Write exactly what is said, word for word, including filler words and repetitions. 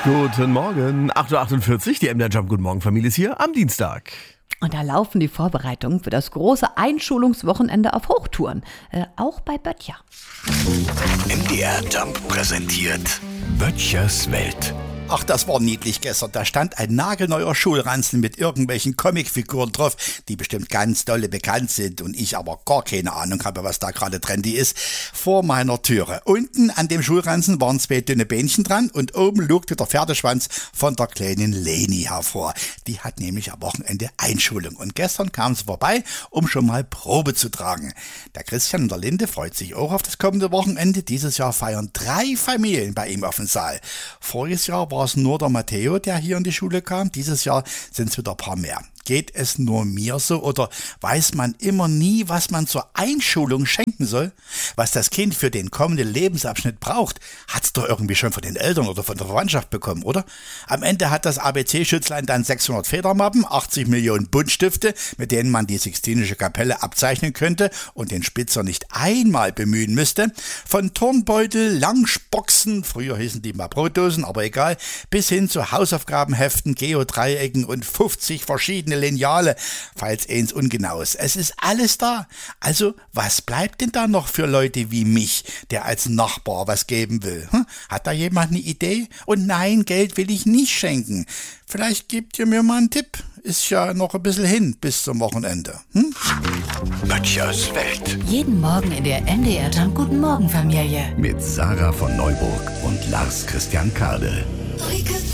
Guten Morgen. acht Uhr achtundvierzig, die M D R Jump Guten Morgen Familie ist hier am Dienstag. Und da laufen die Vorbereitungen für das große Einschulungswochenende auf Hochtouren. Äh, auch bei Böttcher. M D R Jump präsentiert Böttchers Welt. Ach, das war niedlich gestern. Da stand ein nagelneuer Schulranzen mit irgendwelchen Comicfiguren drauf, die bestimmt ganz dolle bekannt sind und ich aber gar keine Ahnung habe, was da gerade trendy ist, vor meiner Türe. Unten an dem Schulranzen waren zwei dünne Bähnchen dran und oben lugte der Pferdeschwanz von der kleinen Leni hervor. Die hat nämlich am Wochenende Einschulung und gestern kam sie vorbei, um schon mal Probe zu tragen. Der Christian und der Linde freut sich auch auf das kommende Wochenende. Dieses Jahr feiern drei Familien bei ihm auf dem Saal. Voriges Jahr war war es nur der Matteo, der hier in die Schule kam. Dieses Jahr sind es wieder ein paar mehr. Geht es nur mir so oder weiß man immer nie, was man zur Einschulung schenken soll? Was das Kind für den kommenden Lebensabschnitt braucht, hat es doch irgendwie schon von den Eltern oder von der Verwandtschaft bekommen, oder? Am Ende hat das A B C-Schützlein dann sechshundert Federmappen, achtzig Millionen Buntstifte, mit denen man die Sixtinische Kapelle abzeichnen könnte und den Spitzer nicht einmal bemühen müsste. Von Turnbeutel, Langspoksen, früher hießen die mal Brotdosen, aber egal, bis hin zu Hausaufgabenheften, Geodreiecken und fünfzig verschiedene Lineale, falls eins ungenau ist. Es ist alles da. Also, was bleibt denn da noch für Leute wie mich, der als Nachbar was geben will? Hm? Hat da jemand eine Idee? Und nein, Geld will ich nicht schenken. Vielleicht gebt ihr mir mal einen Tipp. Ist ja noch ein bisschen hin bis zum Wochenende. Hm? Böttchers Welt. Jeden Morgen in der M D R Jump Guten Morgen Familie. Mit Sarah von Neuburg und Lars Christian Kade.